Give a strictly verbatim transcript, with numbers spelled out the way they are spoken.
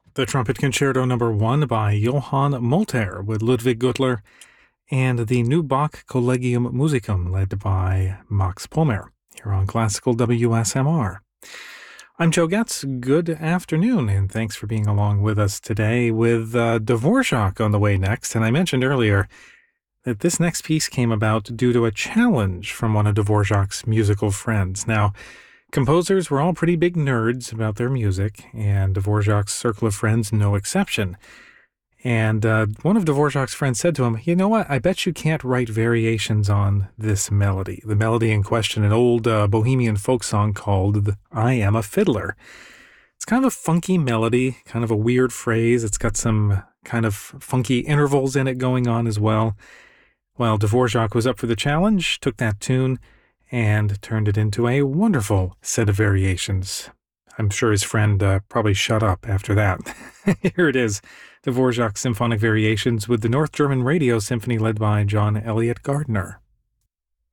The Trumpet Concerto Number One by Johann Molter with Ludwig Gutler, and the new Bach Collegium Musicum led by Max Pomer here on Classical W S M R. I'm Joe Getz. Good afternoon, and thanks for being along with us today with uh, Dvorak on the way next. And I mentioned earlier that this next piece came about due to a challenge from one of Dvorak's musical friends. Now, composers were all pretty big nerds about their music, and Dvorak's circle of friends no exception. And uh, one of Dvorak's friends said to him, you know what, I bet you can't write variations on this melody. The melody in question, an old uh, Bohemian folk song called I Am a Fiddler. It's kind of a funky melody, kind of a weird phrase. It's got some kind of funky intervals in it going on as well. Well, Dvorak was up for the challenge, took that tune, and turned it into a wonderful set of variations. I'm sure his friend uh, probably shut up after that. Here it is, Dvorak Symphonic Variations with the North German Radio Symphony led by John Elliott Gardner.